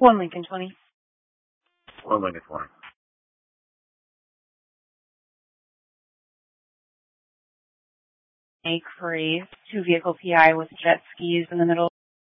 One Lincoln 20. One Lincoln 20. A craze, 2-vehicle PI with jet skis in the middle